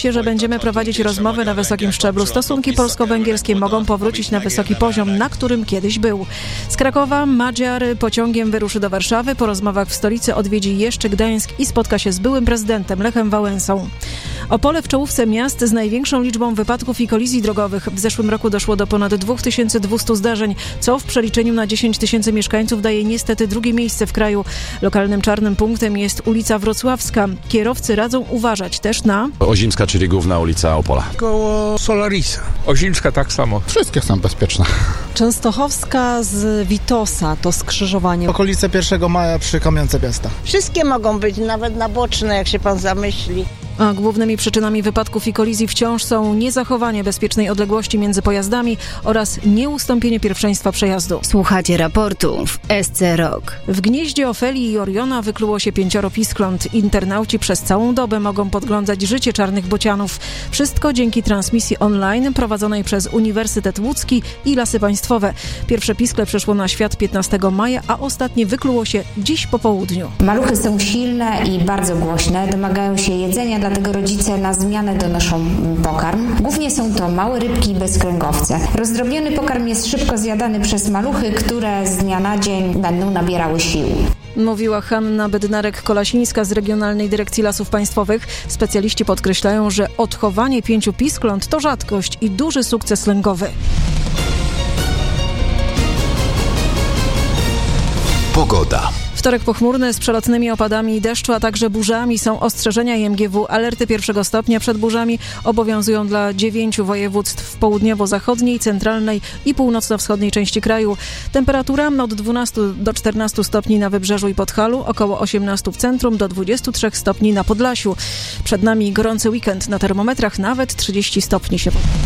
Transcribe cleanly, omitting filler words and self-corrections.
się, że będziemy prowadzić rozmowy na wysokim szczeblu. Stosunki polsko-węgierskie mogą powrócić na wysoki poziom, na którym kiedyś był. Z Krakowa Magyar pociągiem wyruszy do Warszawy. Po rozmowach w stolicy odwiedzi jeszcze Gdańsk i spotka się z byłym prezydentem Lechem Wałęsą. Opole w czołówce miast z największą liczbą wypadków i kolizji drogowych. W zeszłym roku doszło do ponad 2200 zdarzeń, co w przeliczeniu na 10 000 mieszkańców daje niestety drugie miejsce w kraju. Lokalnym czarnym punktem jest ulica Wrocławska. Kierowcy radzą uważać też na Ozimska, czyli główna ulica Opola. Koło Solarisa. Ozimska tak samo. Wszystkie są bezpieczne. Częstochowska z Witosa, to skrzyżowanie. Okolice 1 maja przy Kamionce Piasta. Wszystkie mogą być, nawet na boczne, jak się pan zamyśli. A głównymi przyczynami wypadków i kolizji wciąż są niezachowanie bezpiecznej odległości między pojazdami oraz nieustąpienie pierwszeństwa przejazdu. Słuchacie raportu w SC Rock. W gnieździe Ofelii i Oriona wykluło się 5 piskląt. Internauci przez całą dobę mogą podglądać życie czarnych bocianów. Wszystko dzięki transmisji online prowadzonej przez Uniwersytet Łódzki i Lasy Państwowe. Pierwsze piskle przyszło na świat 15 maja, a ostatnie wykluło się dziś po południu. Maluchy są silne i bardzo głośne, domagają się jedzenia, dlatego rodzice na zmianę donoszą pokarm. Głównie są to małe rybki i bezkręgowce. Rozdrobniony pokarm jest szybko zjadany przez maluchy, które z dnia na dzień będą nabierały sił. Mówiła Hanna Bednarek-Kolasińska z Regionalnej Dyrekcji Lasów Państwowych. Specjaliści podkreślają, że odchowanie 5 piskląt to rzadkość i duży sukces lęgowy. Pogoda. Wtorek pochmurny z przelotnymi opadami deszczu, a także burzami. Są ostrzeżenia IMGW. Alerty 1 stopnia przed burzami obowiązują dla 9 województw w południowo-zachodniej, centralnej i północno-wschodniej części kraju. Temperatura od 12 do 14 stopni na Wybrzeżu i Podhalu, około 18 w centrum, do 23 stopni na Podlasiu. Przed nami gorący weekend. Na termometrach nawet 30 stopni się